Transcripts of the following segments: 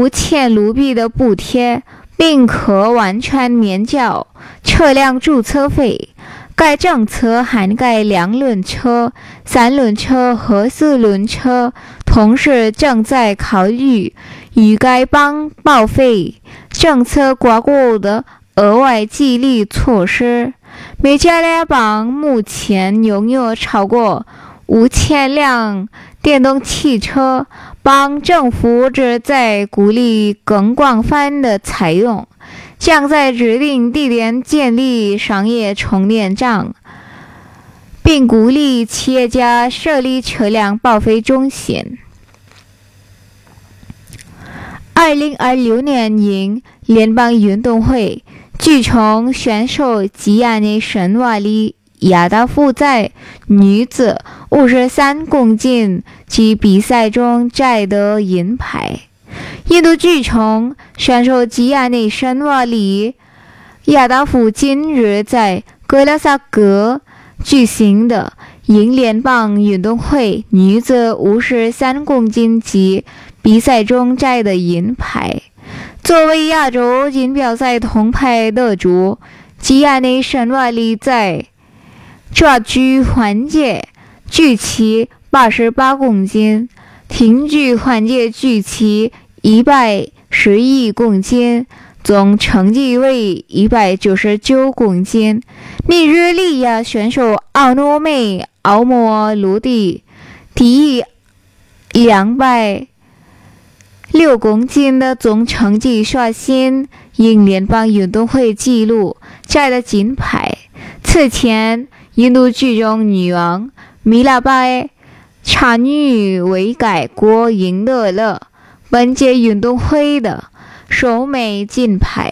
5000卢比的补贴，并可完全免缴车辆注册费。该政策涵盖2轮车、3轮车和4轮车，同时正在考虑与该邦报废政策挂钩的额外激励措施。美加利邦目前拥有超过5000辆电动汽车，邦政府旨在鼓励更广泛的采用，将在指定地点建立商业充电站，并鼓励企业家设立车辆报废中心。2026年因联邦运动会举重选手吉安内什瓦里亚达夫在女子53公斤级比赛中摘得银牌。印度举重选手吉安内什瓦里亚达夫今日在格拉萨哥举行的因联邦运动会女子53公斤级比赛中摘得银牌。作为亚洲锦标赛铜牌得主，吉安内什瓦里在抓举环节举起88公斤，挺举环节举起111公斤，总成绩为199公斤。尼日利亚选手奥诺梅奥莫鲁迪第206公斤的总成绩刷新因联邦运动会纪录，摘得金牌。此前，印度举重女王米拉拜查女为该国赢得了本届运动会的首枚金牌。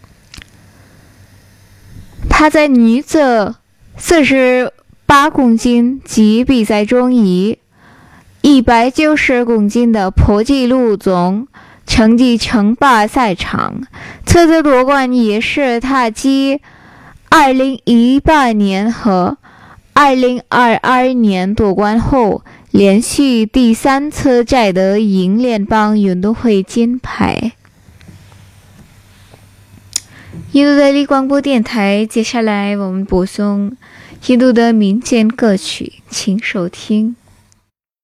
她在女子48公斤级比赛中以190公斤的破纪录总成绩称霸赛场。此次夺冠也是她继2018年和2022年夺冠后连续第3次摘得因联邦运动会金牌。印度德里广播电台，接下来我们播送印度的民间歌曲，请收听。